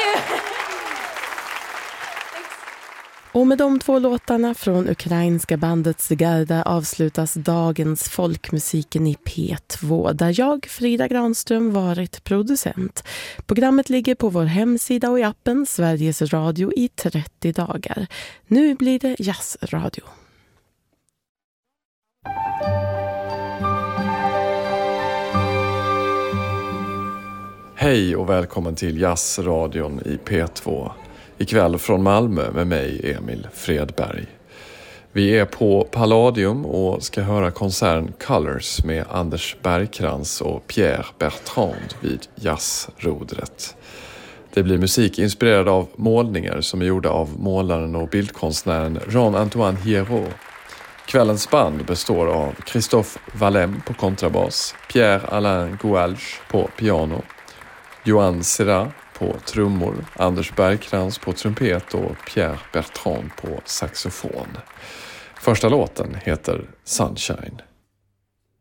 you. Och med de 2 låtarna från ukrainska bandet Zygarda avslutas dagens Folkmusiken i P2, där jag, Frida Granström, varit producent. Programmet ligger på vår hemsida och i appen Sveriges Radio i 30 dagar. Nu blir det jazzradio. Hej och välkommen till Jazzradion i P2. Ikväll från Malmö med mig, Emil Fredberg. Vi är på Palladium och ska höra konserten Colors med Anders Bergkrans och Pierre Bertrand vid jazzrodret. Det blir musik inspirerad av målningar som är gjorda av målaren och bildkonstnären Jean-Antoine Hieraut. Kvällens band består av Christophe Wallem på kontrabas, Pierre-Alain Goualch på piano, Johan Serra på trummor, Anders Bergkrans på trumpet och Pierre Bertrand på saxofon. Första låten heter Sunshine.